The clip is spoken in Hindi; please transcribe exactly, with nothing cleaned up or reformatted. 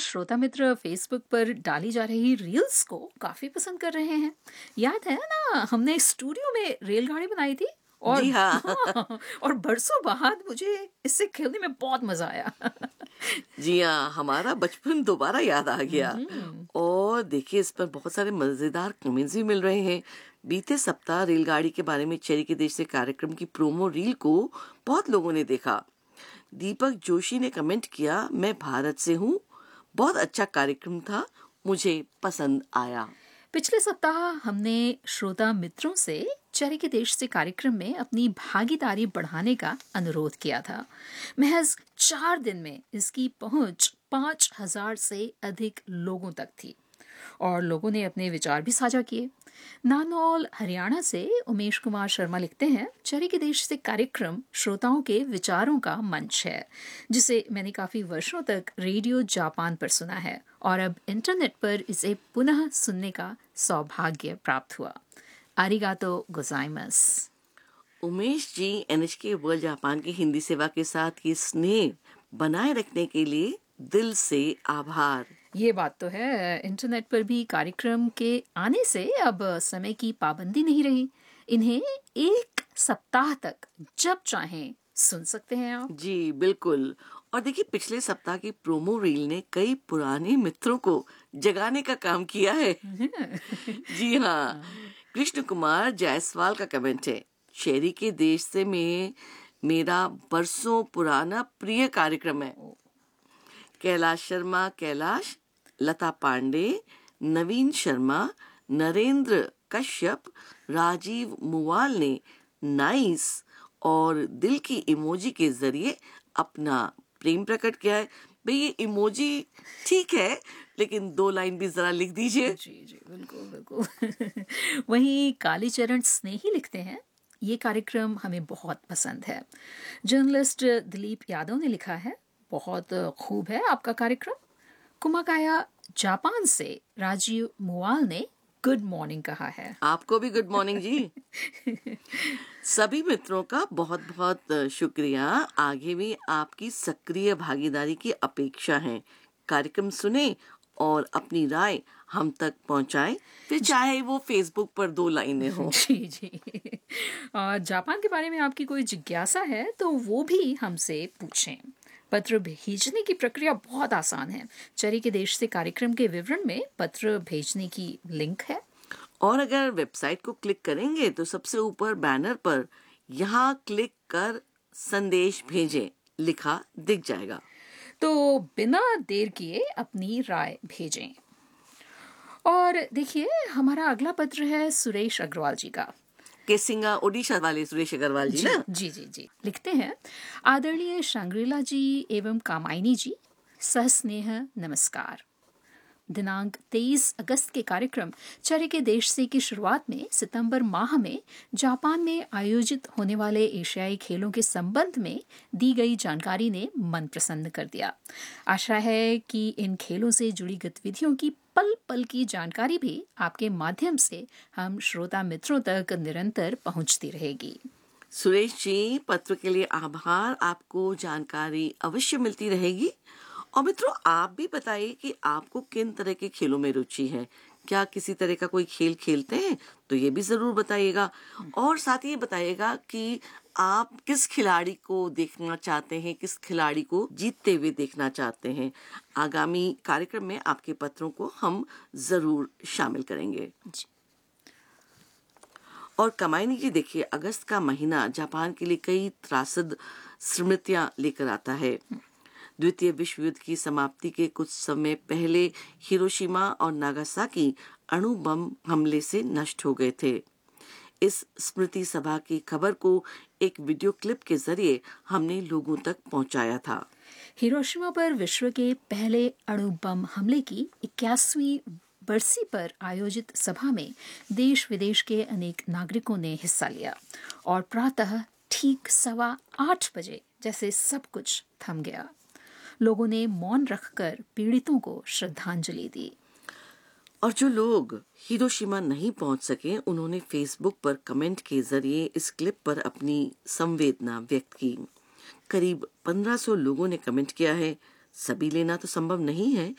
श्रोता मित्र फेसबुक पर डाली जा रही रील्स को काफी पसंद कर रहे हैं। याद है ना, हमने स्टूडियो में रेलगाड़ी बनाई थी और जी हाँ। हाँ, और बरसों बाद मुझे इससे खेलने में बहुत मजा आया। जी हाँ, हमारा बचपन दोबारा याद आ गया। हम्म, और देखिए, इस पर बहुत सारे मजेदार कमेंट्स भी मिल रहे हैं। बीते सप्ताह रेलगाड़ी के बारे में चेरी के देश से कार्यक्रम की प्रोमो रील को बहुत लोगों ने देखा। दीपक जोशी ने कमेंट किया, मैं भारत से हूँ, बहुत अच्छा कार्यक्रम था, मुझे पसंद आया। पिछले सप्ताह हमने श्रोता मित्रों से चरी के देश से कार्यक्रम में अपनी भागीदारी बढ़ाने का अनुरोध किया था। महज चार दिन में इसकी पहुंच पांच हजार से अधिक लोगों तक थी और लोगों ने अपने विचार भी साझा किए। नानौल हरियाणा से उमेश कुमार शर्मा लिखते हैं, चरी के देश से कार्यक्रम श्रोताओं के विचारों का मंच है जिसे मैंने काफी वर्षों तक रेडियो जापान पर सुना है और अब इंटरनेट पर इसे पुनः सुनने का सौभाग्य प्राप्त हुआ। आरिगातो गोजाइमस। Umesh ji, NHK world Japan की हिंदी सेवा के साथ ये स्नेह बनाए रखने के लिए दिल से आभार। ये बात तो है, इंटरनेट पर भी कार्यक्रम के आने से अब समय की पाबंदी नहीं रही। इन्हें एक सप्ताह तक जब चाहें सुन सकते हैं आप। जी बिल्कुल। और देखिए, पिछले सप्ताह की प्रोमो रील ने कई पुराने मित्रों को जगाने का काम किया है। जी हाँ, कृष्ण कुमार जायसवाल का कमेंट है, चेरी के देश से में मेरा बरसों पुराना प्रिय कार्यक्रम है। कैलाश शर्मा कैलाश, लता पांडे, नवीन शर्मा, नरेंद्र कश्यप, राजीव मुवाल ने नाइस और दिल की इमोजी के जरिए अपना प्रेम प्रकट किया है। भाई, ये इमोजी ठीक है, लेकिन दो लाइन भी जरा लिख दीजिए। जी जी बिल्कुल बिल्कुल। वहीं कालीचरण स्नेही लिखते हैं, ये कार्यक्रम हमें बहुत पसंद है। जर्नलिस्ट दिलीप यादव ने लिखा है, बहुत खूब है आपका कार्यक्रम। कुमाकाया जापान से राजीव मुवाल ने गुड मॉर्निंग कहा है। आपको भी गुड मॉर्निंग जी। सभी मित्रों का बहुत बहुत शुक्रिया। आगे भी आपकी सक्रिय भागीदारी की अपेक्षा है। कार्यक्रम सुने और अपनी राय हम तक पहुंचाएं, फिर चाहे वो फेसबुक पर दो लाइनें हो। जी जी। और जापान के बारे में आपकी कोई जिज्ञासा है तो वो भी हमसे पूछें। पत्र भेजने की प्रक्रिया बहुत आसान है। चरी के देश से कार्यक्रम के विवरण में पत्र भेजने की लिंक है। और अगर वेबसाइट को क्लिक करेंगे तो सबसे ऊपर बैनर पर यहाँ क्लिक कर संदेश भेजें लिखा दिख जाएगा। तो बिना देर किए अपनी राय भेजें। और देखिए, हमारा अगला पत्र है सुरेश अग्रवाल जी का। केसिंगा ओडिशा वाले सुरेश अग्रवाल जी, जी ना? जी जी जी लिखते हैं, आदरणीय शांग्रीला जी एवं कामायनी जी, सहस्नेह नमस्कार। दिनांक तेईस अगस्त के कार्यक्रम चरी के देश से की शुरुआत में सितंबर माह में जापान में आयोजित होने वाले एशियाई खेलों के संबंध में दी गई जानकारी ने मन प्रसन्न कर दिया। आशा है कि इन खेलों से जुड़ी गतिविधियों की पल पल की जानकारी भी आपके माध्यम से हम श्रोता मित्रों तक निरंतर पहुंचती रहेगी। सुरेश जी, पत्र के लिए आभार। आपको जानकारी अवश्य मिलती रहेगी। और मित्रों, आप भी बताइए कि आपको किन तरह के खेलों में रुचि है। क्या किसी तरह का कोई खेल खेलते हैं तो ये भी जरूर बताइएगा। और साथ ही ये बताइएगा कि आप किस खिलाड़ी को देखना चाहते हैं, किस खिलाड़ी को जीतते हुए देखना चाहते हैं। आगामी कार्यक्रम में आपके पत्रों को हम जरूर शामिल करेंगे। और कमाइनी जी, देखिए, अगस्त का महीना जापान के लिए कई त्रासद स्मृतियां लेकर आता है। द्वितीय विश्व युद्ध की समाप्ति के कुछ समय पहले हिरोशिमा और नागासाकी अणु बम हमले से नष्ट हो गए थे। इस स्मृति सभा की खबर को एक वीडियो क्लिप के जरिए हमने लोगों तक पहुंचाया था। हिरोशिमा पर विश्व के पहले अणु बम हमले की इक्यासवीं बरसी पर आयोजित सभा में देश विदेश के अनेक नागरिकों ने हिस्सा लिया और प्रातः ठीक सवा आठ बजे जैसे सब कुछ थम गया। लोगों ने मौन रखकर पीड़ितों को श्रद्धांजलि दी। और जो लोग हिरोशिमा नहीं पहुंच सके, उन्होंने फेसबुक पर कमेंट के जरिए इस क्लिप पर अपनी संवेदना व्यक्त की। करीब पंद्रह सौ लोगों ने कमेंट किया है। सभी लेना तो संभव नहीं है,